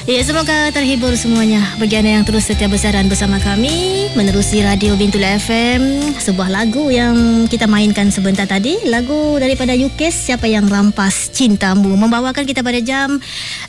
Ya, semoga terhibur semuanya. Bagi anda yang terus setia bersiaran bersama kami menerusi Radio Bintul FM, sebuah lagu yang kita mainkan sebentar tadi, lagu daripada Yukes, Siapa Yang Rampas Cintamu, membawakan kita pada jam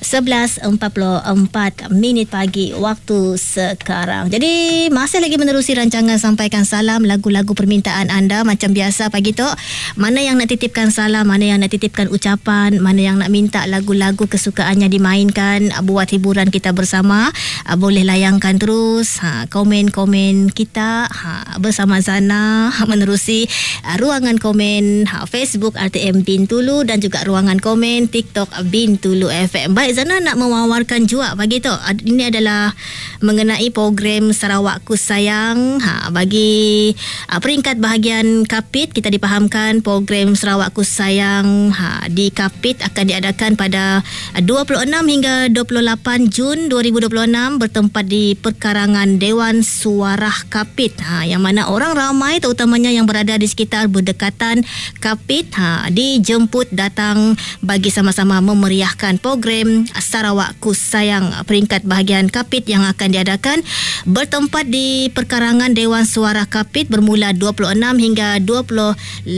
11.44 pagi waktu sekarang. Jadi masih lagi menerusi rancangan Sampaikan Salam, lagu-lagu permintaan anda macam biasa pagi tu. Mana yang nak titipkan salam, mana yang nak titipkan ucapan, mana yang nak minta lagu-lagu kesukaannya dimainkan buat hiburan kita bersama, boleh layangkan terus komen-komen kita bersama Zana menerusi ruangan komen Facebook RTM Bintulu dan juga ruangan komen TikTok Bintulu FM. Baik Zana, nak mewawarkan juga pagi tu. Ini adalah mengenai program Sarawakku Sayang. Bagi peringkat bahagian Kapit, kita dipahamkan program Sarawakku Sayang di Kapit akan diadakan pada 26 hingga 28 Jun 2026 bertempat di perkarangan Dewan Suarah Kapit, yang mana orang ramai terutamanya yang berada di sekitar berdekatan Kapit dijemput datang bagi sama-sama memeriahkan program Sarawakku Sayang peringkat bahagian Kapit yang akan diadakan bertempat di perkarangan Dewan Suarah Kapit bermula 26 hingga 28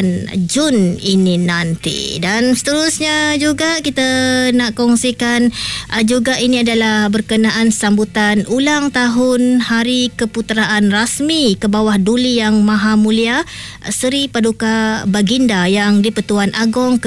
Jun ini nanti. Dan seterusnya juga kita nak kongsikan juga ini adalah berkenaan sambutan ulang tahun Hari Keputeraan Rasmi ke bawah Duli Yang Maha Mulia Seri Paduka Baginda Yang di-Pertuan Agong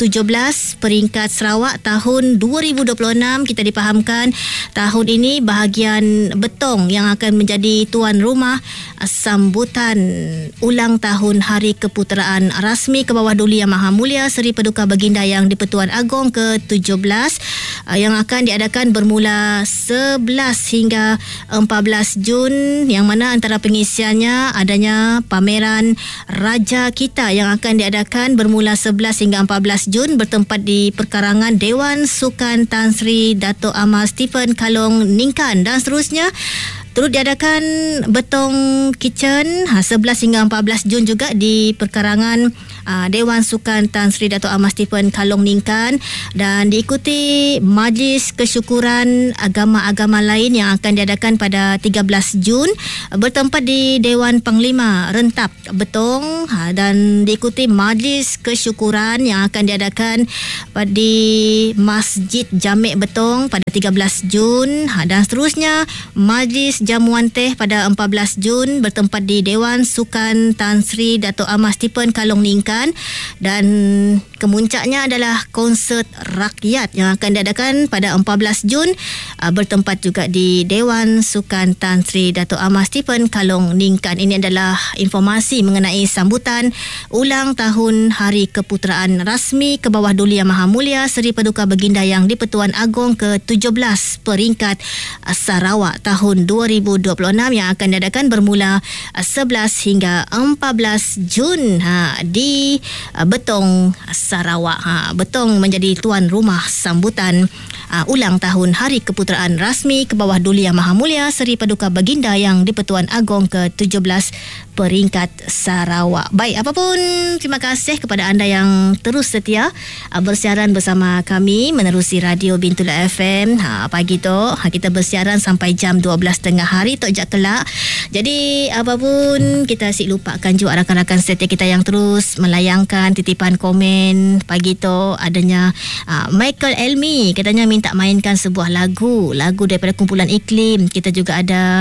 ke-17 peringkat Sarawak tahun 2026. Kita dipahamkan tahun ini bahagian Betong yang akan menjadi tuan rumah sambutan ulang tahun Hari Keputeraan Rasmi ke bawah Duli Yang Maha Mulia Seri Paduka Baginda Yang di-Pertuan Agong ke-17 yang akan diadakan bermula 11 hingga 14 Jun, yang mana antara pengisiannya adanya pameran Raja Kita yang akan diadakan bermula 11 hingga 14 Jun bertempat di perkarangan Dewan Sukan Tan Sri Dato' Amar Stephen Kalong Ningkan. Dan seterusnya turut diadakan Betong Kitchen 11 hingga 14 Jun juga di perkarangan Dewan Sukan Tan Sri Dato' Amar Stephen Kalong Ningkan, dan diikuti majlis kesyukuran agama-agama lain yang akan diadakan pada 13 Jun bertempat di Dewan Panglima Rentap Betong, dan diikuti majlis kesyukuran yang akan diadakan di Masjid Jamek Betong pada 13 Jun, dan seterusnya majlis jamuan teh pada 14 Jun bertempat di Dewan Sukan Tan Sri Dato' Amar Stephen Kalong Ningkan, dan kemuncaknya adalah konsert rakyat yang akan diadakan pada 14 Jun bertempat juga di Dewan Sukan Tan Sri Dato' Amar Stephen Kalong Ningkan. Ini adalah informasi mengenai sambutan ulang tahun Hari Keputeraan Rasmi ke bawah Duli Yang Maha Mulia Seri Paduka Baginda Yang di-Pertuan Agong ke-17 peringkat Sarawak tahun 2026 yang akan diadakan bermula 11 hingga 14 Jun di Betong Sarawak. Betong menjadi tuan rumah sambutan ulang tahun Hari Keputeraan Rasmi ke bawah Duli Yang Maha Mulia Seri Paduka Baginda Yang di-Pertuan Agong ke-17 peringkat Sarawak. Baik, apapun, terima kasih kepada anda yang terus setia bersiaran bersama kami menerusi Radio Bintul FM. Pagi tu kita bersiaran sampai jam 12.30 hari tok jak kelak. Jadi apapun, kita asyik lupakan juga rakan-rakan setia kita yang terus melayangkan titipan komen. Pagi tu adanya Michael Elmi, katanya minta mainkan sebuah lagu daripada kumpulan Iklim. Kita juga ada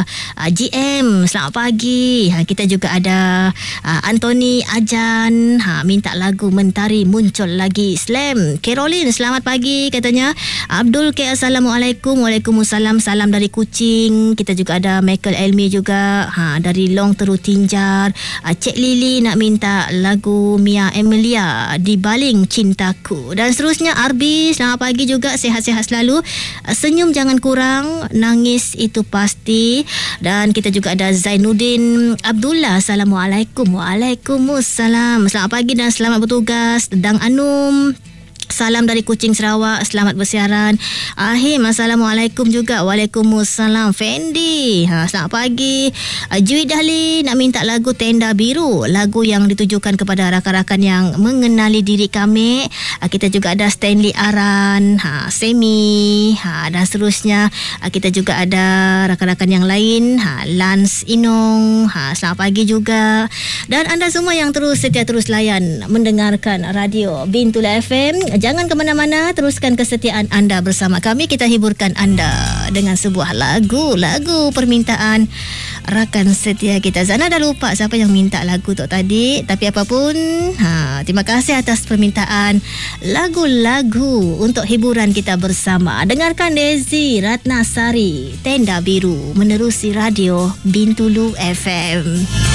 GM, selamat pagi. Kita juga ada Anthony Ajan, minta lagu Mentari Muncul Lagi. Slam Caroline, selamat pagi katanya. Abdul K, Assalamualaikum. Waalaikumsalam, salam dari Kuching. Kita juga ada Michael Elmi juga dari Long Teru Tinjar. Cik Lily nak minta lagu Mia Emilia Di Baling Cintaku. Dan seterusnya Arbi, selamat pagi juga, sihat-sihat selalu. Senyum jangan kurang, nangis itu pasti. Dan kita juga ada Zainuddin Abdullah, Assalamualaikum. Waalaikumsalam, selamat pagi dan selamat bertugas. Dang Anum, Salam dari Kuching Sarawak. Selamat bersiaran. Ahim, Assalamualaikum juga. Waalaikumsalam. Fendi, selamat pagi. Jui Dahli nak minta lagu Tenda Biru, lagu yang ditujukan kepada rakan-rakan yang mengenali diri kami. Kita juga ada Stanley Aran, Semi, dan seterusnya. Kita juga ada rakan-rakan yang lain, Lance Inong. Selamat pagi juga. Dan anda semua yang setia terus layan mendengarkan radio Bintulu FM. Jangan ke mana-mana, teruskan kesetiaan anda bersama kami. Kita hiburkan anda dengan sebuah lagu permintaan rakan setia kita. Zana dah lupa siapa yang minta lagu tu tadi, tapi apapun, terima kasih atas permintaan lagu-lagu untuk hiburan kita bersama. Dengarkan Desi Ratnasari, Tenda Biru, menerusi radio Bintulu FM.